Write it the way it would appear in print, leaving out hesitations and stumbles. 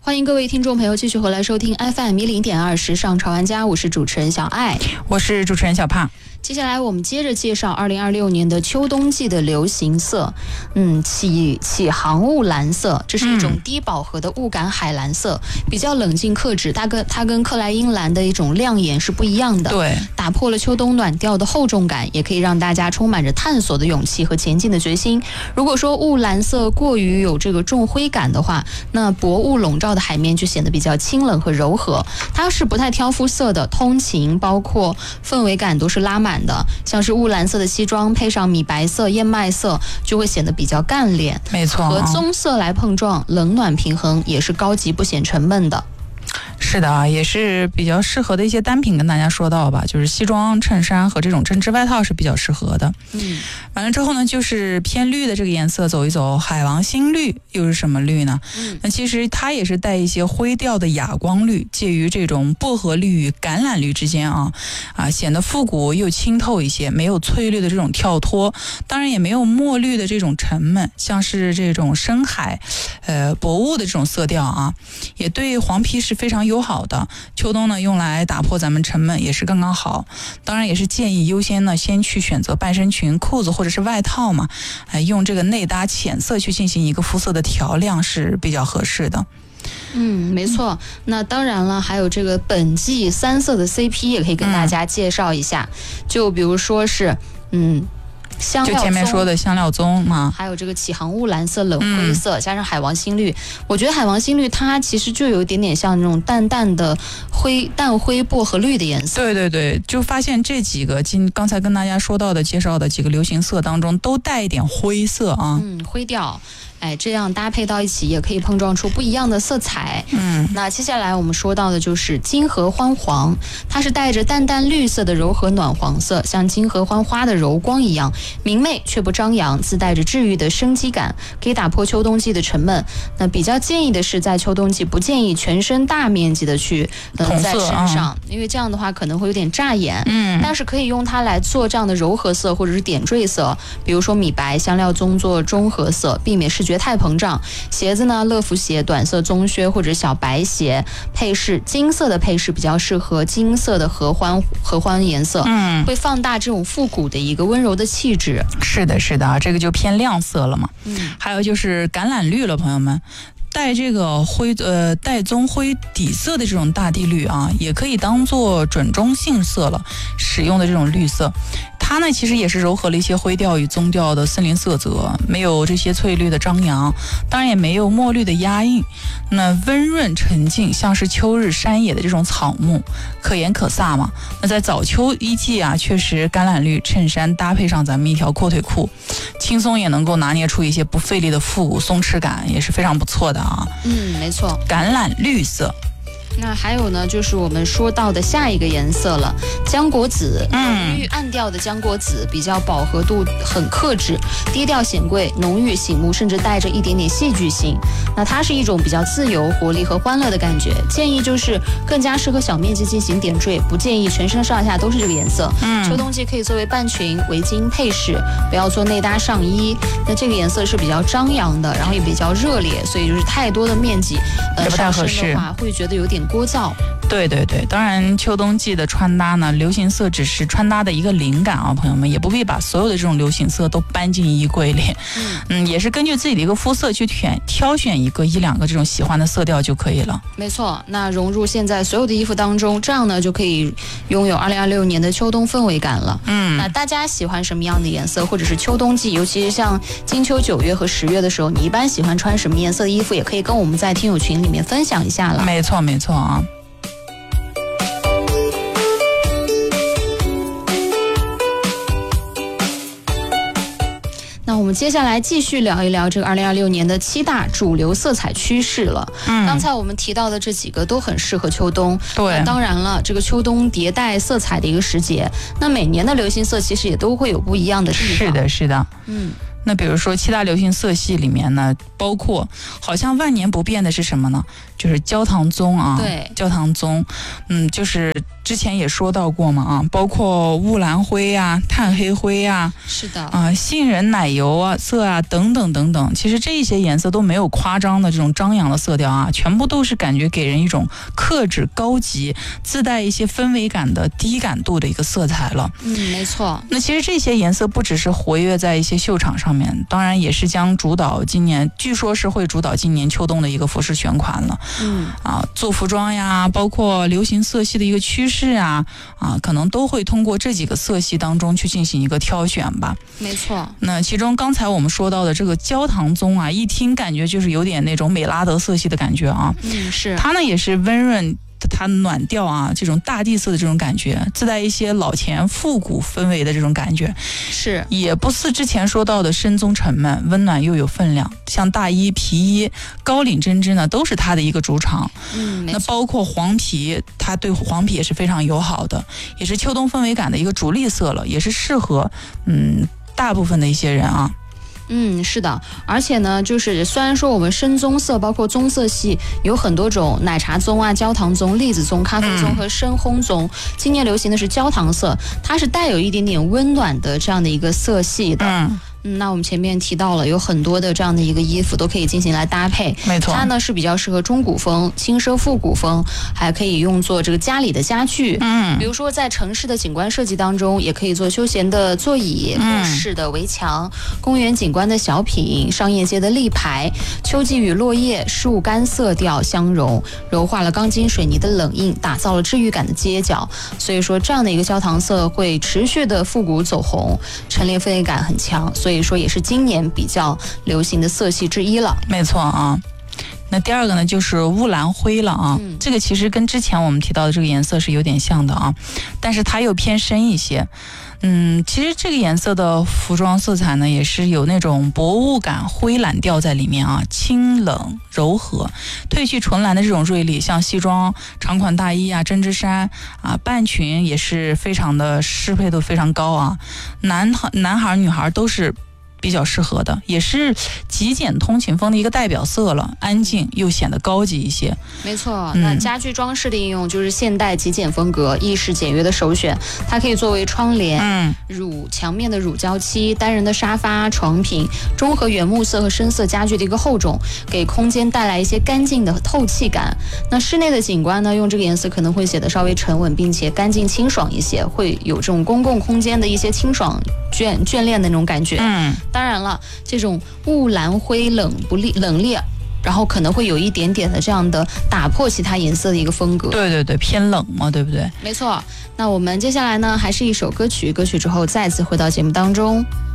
欢迎各位听众朋友继续回来收听 FM100.2时尚潮玩家，我是主持人小爱， 我是主持人小胖。 接下来我们接着介绍2026年的秋冬季的流行色，起航雾蓝色，这是一种低饱和的雾感海蓝色，比较冷静克制，它跟克莱因蓝的一种亮眼是不一样的， 对， 打破了秋冬暖调的厚重感，也可以让大家充满着探索的勇气和前进的决心。如果说雾蓝色过于有这个重灰感的话，那薄雾笼罩的海面就显得比较清冷和柔和，它是不太挑肤色的，通勤包括氛围感都是拉满的，像是雾蓝色的西装配上米白色、燕麦色，就会显得比较干练。 没错， 和棕色来碰撞，冷暖平衡，也是高级不显沉闷的。 是的啊，也是比较适合的一些单品，跟大家说到吧，就是西装、衬衫和这种针织外套是比较适合的。完了之后呢，就是偏绿的这个颜色走一走，海王星绿又是什么绿呢？那其实它也是带一些灰调的哑光绿，介于这种薄荷绿与橄榄绿之间显得复古又清透一些，没有翠绿的这种跳脱，当然也没有墨绿的这种沉闷，像是这种深海薄雾的这种色调也对黄皮是非常友好的。秋冬呢用来打破咱们沉闷也是刚刚好，当然也是建议优先呢先去选择半身裙、裤子或者是外套嘛，用这个内搭浅色去进行一个肤色的调亮是比较合适的。 没错。那当然了，还有这个本季3色的 CP 也可以跟大家介绍一下，就比如说是香料棕， 就前面说的香料棕嘛， 还有这个起航雾蓝色、冷灰色，加上海王星绿。我觉得海王星绿它其实就有一点点像那种淡淡的淡灰薄荷绿的颜色。 对对对，就发现这几个刚才跟大家说到的介绍的几个流行色当中，都带一点灰色灰调。这样搭配到一起也可以碰撞出不一样的色彩。那接下来我们说到的就是金合欢黄，它是带着淡淡绿色的柔和暖黄色，像金合欢花的柔光一样明媚却不张扬，自带着治愈的生机感，可以打破秋冬季的沉闷。那比较建议的是，在秋冬季不建议全身大面积的去在身上，因为这样的话可能会有点扎眼。但是可以用它来做这样的柔和色或者是点缀色，比如说米白、香料棕做中和色，避免视觉太膨胀。鞋子呢，乐福鞋、短色棕靴或者小白鞋，配饰金色的配饰比较适合金色的合欢颜色，会放大这种复古的一个温柔的气质。 是的是的，这个就偏亮色了嘛。还有就是橄榄绿了，朋友们。带这个带棕灰底色的这种大地绿也可以当做准中性色了，使用的这种绿色。它呢其实也是糅合了一些灰调与棕调的森林色泽，没有这些翠绿的张扬，当然也没有墨绿的压印，那温润沉静，像是秋日山野的这种草木，可盐可飒嘛。那在早秋一季确实橄榄绿衬衫搭配上咱们一条阔腿裤，轻松也能够拿捏出一些不费力的复古松弛感，也是非常不错的没错， 橄榄绿色。 那还有呢，就是我们说到的下一个颜色了，浆果紫。浓郁暗调的浆果紫比较饱和度很克制，低调显贵，浓郁醒目，甚至带着一点点戏剧性。那它是一种比较自由、活力和欢乐的感觉，建议就是更加适合小面积进行点缀，不建议全身上下都是这个颜色。秋冬季可以作为半裙、围巾配饰，不要做内搭上衣。那这个颜色是比较张扬的，然后也比较热烈，所以就是太多的面积不太合适的话，会觉得有点聒噪。 对对对，当然秋冬季的穿搭呢，流行色只是穿搭的一个灵感朋友们也不必把所有的这种流行色都搬进衣柜里。也是根据自己的一个肤色去挑选一两个这种喜欢的色调就可以了。 没错，那融入现在所有的衣服当中，这样呢就可以拥有2026年的秋冬氛围感了。那大家喜欢什么样的颜色，或者是秋冬季，尤其是像金秋9月和10月的时候，你一般喜欢穿什么颜色的衣服，也可以跟我们在听友群里面分享一下了。 没错没错那我们接下来继续聊一聊这个2026年的7大主流色彩趋势了。刚才我们提到的这几个都很适合秋冬。 对， 当然了，这个秋冬迭代色彩的一个时节，那每年的流行色其实也都会有不一样的地方。 是的是的。那比如说7大流行色系里面呢，包括好像万年不变的是什么呢？就是焦糖棕对， 焦糖棕。就是之前也说到过嘛啊，包括雾蓝灰啊、炭黑灰啊， 是的啊、杏仁奶油色啊等等等等，其实这些颜色都没有夸张的这种张扬的色调啊，全部都是感觉给人一种克制、高级、自带一些氛围感的低感度的一个色彩了。 没错。 那其实这些颜色不只是活跃在一些秀场上面，当然也是将主导今年，据说是会主导今年秋冬的一个服饰选款了。做服装呀，包括流行色系的一个趋势啊，可能都会通过这几个色系当中去进行一个挑选吧。 没错。 那其中刚才我们说到的这个焦糖棕啊，一听感觉就是有点那种美拉德色系的感觉啊。 是。 它呢也是温润。它暖调啊，这种大地色的这种感觉，自带一些老钱复古氛围的这种感觉， 是也不似之前说到的深棕沉闷，温暖又有分量。像大衣、皮衣、高领针织呢，都是它的一个主场。那包括黄皮，它对黄皮也是非常友好的，也是秋冬氛围感的一个主力色了，也是适合大部分的一些人啊。 是的，而且呢，就是虽然说我们深棕色包括棕色系有很多种，奶茶棕啊、焦糖棕、栗子棕、咖啡棕和深烘棕，今年流行的是焦糖色，它是带有一点点温暖的这样的一个色系的。那我们前面提到了有很多的这样的一个衣服都可以进行来搭配， 没错， 它呢是比较适合中古风、轻奢复古风，还可以用作这个家里的家具，比如说在城市的景观设计当中，也可以做休闲的座椅、木式的围墙、公园景观的小品、商业街的立牌。秋季与落叶、树干色调相融，柔化了钢筋水泥的冷硬，打造了治愈感的街角。所以说这样的一个焦糖色会持续的复古走红，陈列氛围感很强，所以说也是今年比较流行的色系之一了。 没错啊。那第二个呢，就是雾蓝灰了啊。这个其实跟之前我们提到的这个颜色是有点像的啊，但是它又偏深一些。其实这个颜色的服装色彩呢，也是有那种薄雾感、灰蓝调在里面啊，清冷柔和，褪去纯蓝的这种锐利。像西装、长款大衣啊、针织衫啊、半裙也是非常的适配度非常高啊，男孩女孩都是比较适合的，也是极简通勤风的一个代表色了，安静又显得高级一些。 没错，那家居装饰的应用就是现代极简风格、意式简约的首选。它可以作为窗帘、墙面的乳胶漆、单人的沙发、床品，中和原木色和深色家具的一个厚重，给空间带来一些干净的透气感。那室内的景观呢，用这个颜色可能会显得稍微沉稳，并且干净清爽一些，会有这种公共空间的一些清爽眷恋的那种感觉。当然了，这种雾蓝灰冷冽，然后可能会有一点点的这样的打破其他颜色的一个风格。 对对对，偏冷嘛，对不对？ 没错。那我们接下来呢，还是一首歌曲，歌曲之后再次回到节目当中。